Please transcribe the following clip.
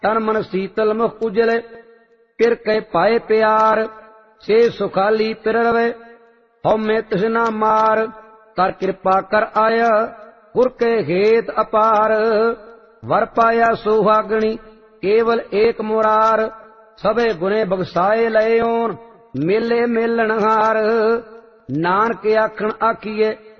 ਤਨ ਮਨ ਸੀਤਲ ਮੁਖ ਉਜਲੇ, ਪਿਰ ਕੈ ਪਾਏ ਪਿਆਰ, ਸੇ ਸੁਖਾਲੀ ਪਿਰ ਰਵੇ, ਹਉਮੈ ਤਿਸ ਨਾ ਮਾਰ। ਕਰ ਕਿਰਪਾ ਕਰ ਆਇਆ, ਗੁਰ ਕੇ ਹੇਤ ਅਪਾਰ, ਵਰ ਪਾਇਆ ਸੁਹਾਗਣੀ ਕੇਵਲ ਏਕ ਮੁਰਾਰ। ਸਭੇ ਗੁਨੇ ਬਖਸਾਏ ਲਏ ਓਨ, ਮੇਲੇ ਮੇਲਣ ਹਾਰ। ਨਾਨਕ ਆਖਣ ਆਖੀਏ